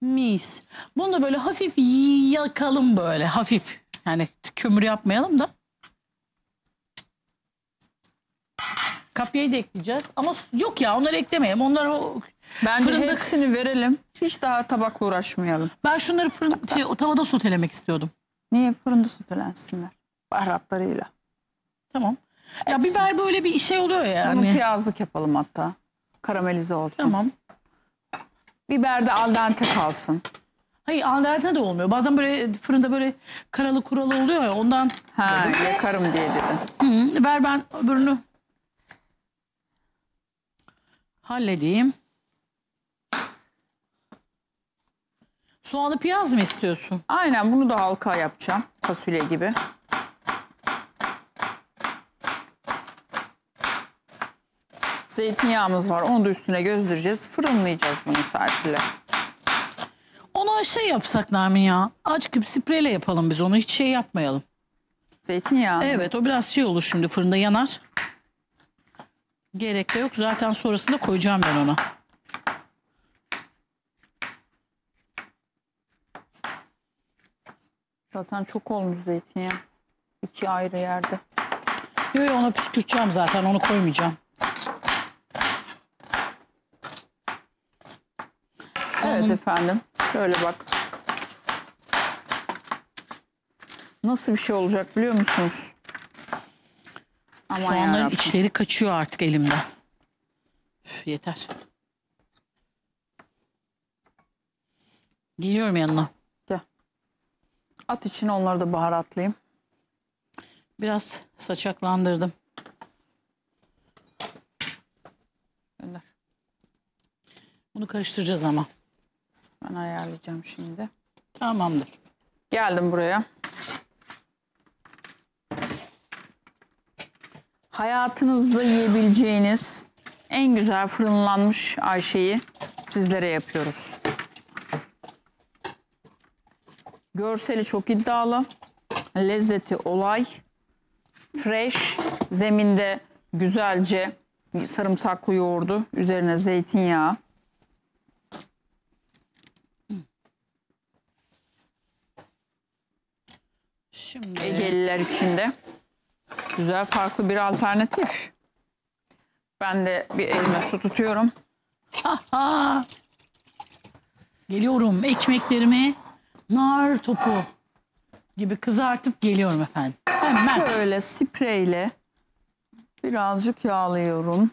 Mis. Bunu da böyle hafif yakalım böyle hafif. Yani kömür yapmayalım da. Kapyayı da ekleyeceğiz. Ama yok ya onları eklemeyelim. Onları Bence fırında... hepsini verelim. Hiç daha tabakla uğraşmayalım. Ben şunları o tavada sotelemek istiyordum. Niye? Fırında sotelensinler. Baharatlarıyla. Tamam. Ya biber böyle bir şey oluyor yani. Bunu piyazlık yapalım hatta. Karamelize olsun. Tamam. Biber de al dente kalsın. Hayır al dente de olmuyor. Bazen böyle fırında böyle karalı kuralı oluyor ya ondan. Ha yakarım diye dedim. Ver ben öbürünü halledeyim. Soğanı piyaz mı istiyorsun? Aynen bunu da halka yapacağım. Fasulye gibi. Zeytinyağımız var. Onu da üstüne gözdireceğiz. Fırınlayacağız bunu Serpil'le. Ona şey yapsak Nermin ya. Azıcık spreyle yapalım biz onu. Hiç şey yapmayalım. Zeytinyağı. Evet o biraz şey olur şimdi fırında yanar. Gerek de yok. Zaten sonrasında koyacağım ben ona. Zaten çok olmuş zeytinyağı. 2 ayrı yerde. Yok ona püskürteceğim zaten. Onu koymayacağım. Evet efendim. Şöyle bak. Nasıl bir şey olacak biliyor musunuz? Aman Soğanların yarabbim. içleri kaçıyor artık elimden. Üf, yeter. Geliyorum yanına. Gel. At için onları da baharatlayayım. Biraz saçaklandırdım. Gönder. Bunu karıştıracağız ama. Ben ayarlayacağım şimdi. Tamamdır. Geldim buraya. Hayatınızda yiyebileceğiniz en güzel fırınlanmış Ayşe'yi sizlere yapıyoruz. Görseli çok iddialı. Lezzeti olay. Fresh. Zeminde güzelce sarımsaklı yoğurdu. Üzerine zeytinyağı. Şimdi Egeliler için de güzel farklı bir alternatif. Ben de bir elime su tutuyorum. geliyorum ekmeklerimi nar topu gibi kızartıp geliyorum efendim. Hemen. Şöyle spreyle birazcık yağlıyorum.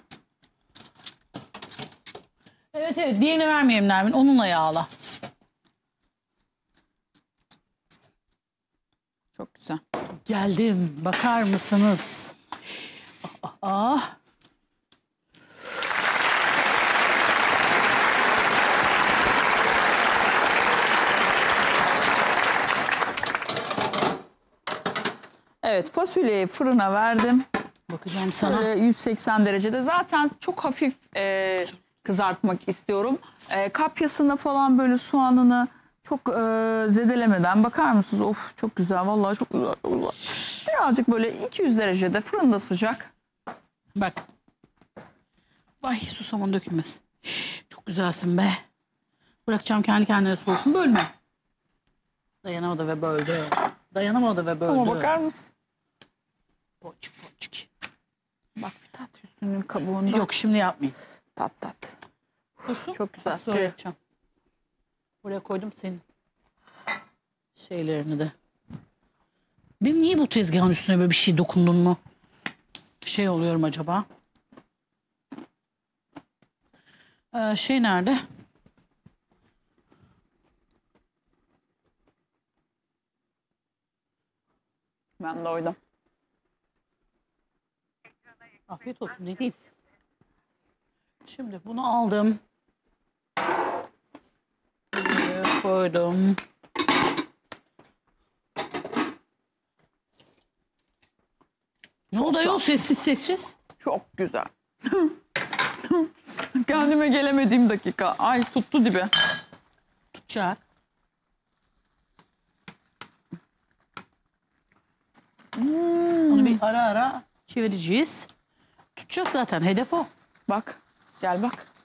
Evet diğerini vermeyeyim Nermin. Onunla yağla. Çok güzel. Geldim. Bakar mısınız? Ah. Evet fasulyeyi fırına verdim. Bakacağım sana. Böyle 180 derecede zaten çok hafif kızartmak istiyorum. Kapyasına falan böyle soğanını çok zedelemeden bakar mısınız? Of çok güzel vallahi çok güzel, çok güzel. Birazcık böyle 200 derecede fırında sıcak. Bak. Vay susamın dökülmez. Çok güzelsin be. Bırakacağım kendi kendine soğusun. Bölme. Dayanamadı ve böldü. Dayanamadı ve böldü. Ama bakar mısın? Poçuk poçuk. Bak bir tat üstünün kabuğunda. Yok şimdi yapmayayım. Tat. Dursun. Çok güzel. Sonra yapacağım. Buraya koydum senin şeylerini de. Benim niye bu tezgahın üstüne böyle bir şey dokundun mu? Şey oluyorum acaba. Şey nerede? Ben de oydum. Afiyet olsun ne diyeyim. Şimdi bunu aldım. Buraya koydum. Ne oldu ayol sessiz sessiz? Çok güzel. Kendime gelemediğim dakika. Ay tuttu dibe. Tutacak. Onu bir ara ara çevireceğiz. Tutacak zaten hedef o. Bak gel bak.